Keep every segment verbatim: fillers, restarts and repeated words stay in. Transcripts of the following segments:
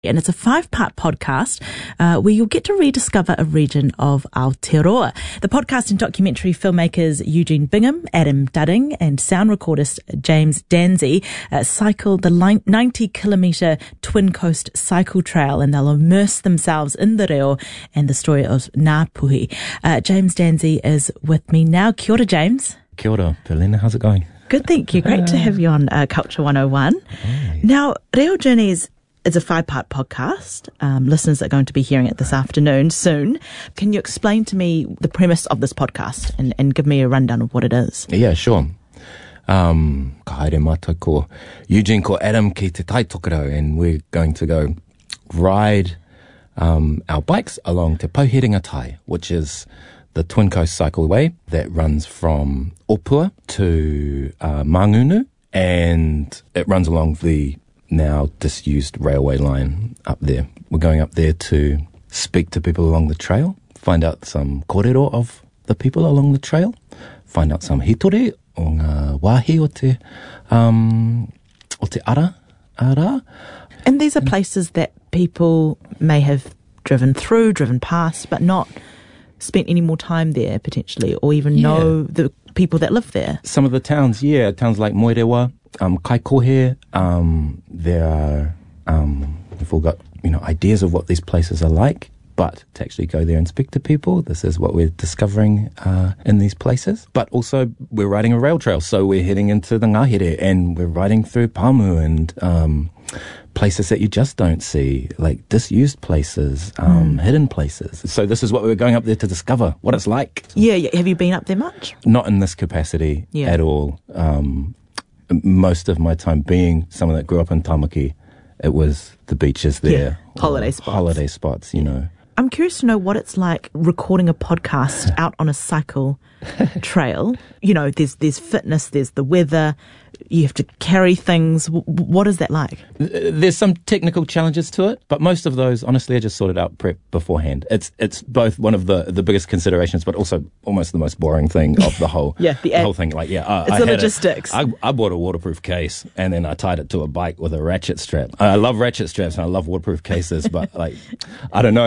And it's a five-part podcast uh, where you'll get to rediscover a region of Aotearoa. The podcast and documentary filmmakers Eugene Bingham, Adam Dudding and sound recordist James Danzy uh, cycle the ninety-kilometre Twin Coast Cycle Trail, and they'll immerse themselves in the reo and the story of Ngāpuhi. Uh, James Danzy is with me now. Kia ora, James. Kia ora, Perlina. How's it going? Good, thank you. Great to have you on uh, Culture one oh one. Hey. Now, Reo Journeys is a five-part podcast. Um, listeners are going to be hearing it this afternoon soon. Can you explain to me the premise of this podcast and, and give me a rundown of what it is? Yeah, sure. Um, ka haere mātou ko Eugene ko Adam ki te tai tokerau, and we're going to go ride um, our bikes along Te Pauherenga Tai, which is the Twin Coast Cycleway that runs from Opua to uh, Mangunu, and it runs along the now disused railway line up there. We're going up there to speak to people along the trail, find out some kōrero of the people along the trail, find out some hitore o ngā wāhi o te, um, o te ara, ara. And these are places that people may have driven through, driven past, but not spent any more time there potentially, or even Yeah. know the people that live there. Some of the towns, yeah, towns like Moerewa, um, Kaikohe, um, there are, um, we've all got, you know, ideas of what these places are like, but to actually go there and speak to people, this is what we're discovering uh, in these places. But also, we're riding a rail trail, so we're heading into the Ngahere, and we're riding through Pamu and um, places that you just don't see, like disused places, um, mm. hidden places. So this is what we're going up there to discover, what it's like. Yeah, yeah. Have you been up there much? Not in this capacity Yeah. at all. Um, most of my time being someone that grew up in Tamaki, it was the beaches there. Yeah, holiday or spots. Holiday spots, you know. I'm curious to know what it's like recording a podcast out on a cycle trail. You know, there's there's fitness, there's the weather, you have to carry things. W- what is that like? There's some technical challenges to it, but most of those, honestly, I just sorted out prep beforehand. It's it's both one of the, the biggest considerations, but also almost the most boring thing of the whole Yeah, the the ad- whole thing. Like, yeah, uh, It's I the had logistics. A, I, I bought a waterproof case, and then I tied it to a bike with a ratchet strap. I love ratchet straps and I love waterproof cases, but like, I don't know.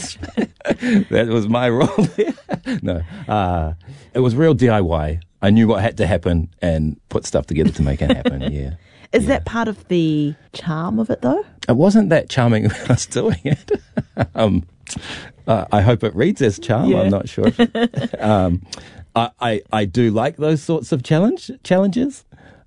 That was my role there. No, uh, it was real D I Y. I knew what had to happen and put stuff together to make it happen, yeah. Is yeah. that part of the charm of it, though? It wasn't that charming when I was doing it. um, uh, I hope it reads as charm. Yeah. I'm not sure. If, um, I, I, I do like those sorts of challenge challenges.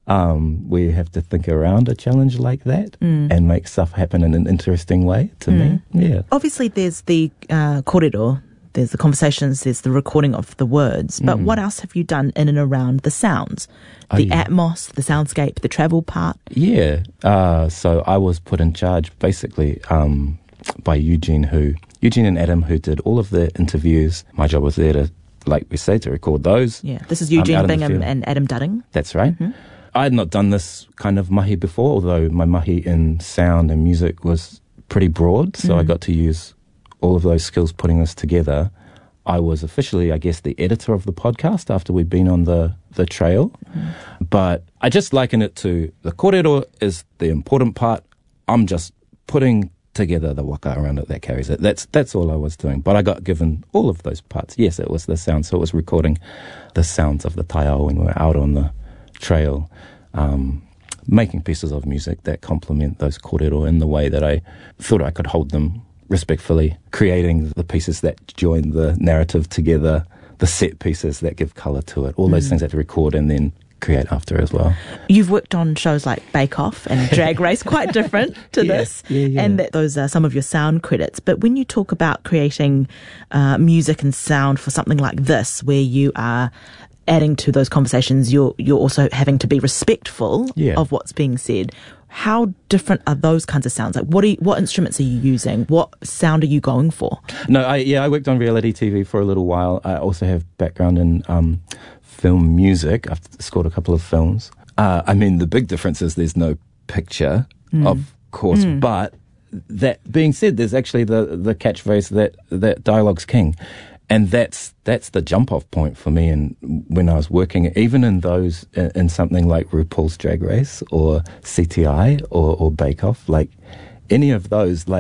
Um, we have to think around a challenge like that mm. and make stuff happen in an interesting way to mm. me. Yeah. Obviously, there's the uh, kōrero, there's the conversations, there's the recording of the words. But mm. what else have you done in and around the sounds? The oh, yeah. atmos, the soundscape, the travel part? Yeah. Uh, so I was put in charge basically um, by Eugene, who Eugene and Adam, who did all of the interviews. My job was there to, like we say, to record those. Yeah. This is um, Eugene Bingham and Adam Dudding. That's right. Mm-hmm. I had not done this kind of mahi before, although my mahi in sound and music was pretty broad, so mm. I got to use all of those skills putting this together. I was officially, I guess, the editor of the podcast after we'd been on the, the trail. Mm. But I just liken it to the kōrero is the important part. I'm just putting together the waka around it that carries it. That's that's all I was doing. But I got given all of those parts. Yes, it was the sound, so it was recording the sounds of the taiao when we were out on the trail, um, making pieces of music that complement those kōrero in the way that I thought I could hold them respectfully, creating the pieces that join the narrative together, the set pieces that give colour to it, all those mm. things I had to record and then create after as well. You've worked on shows like Bake Off and Drag Race, quite different to yeah, this, yeah, yeah. and that those are some of your sound credits. But when you talk about creating uh, music and sound for something like this, where you are adding to those conversations, you're you're also having to be respectful yeah. of what's being said. How different are those kinds of sounds? Like, what are you, what instruments are you using? What sound are you going for? No, I, yeah, I worked on reality T V for a little while. I also have background in um, film music. I've scored a couple of films. Uh, I mean, the big difference is there's no picture, mm. of course, mm. but that being said, there's actually the the catchphrase that that dialogue's king. And that's that's the jump-off point for me. And when I was working, even in those, in, in something like RuPaul's Drag Race or C T I or, or Bake Off, like any of those, like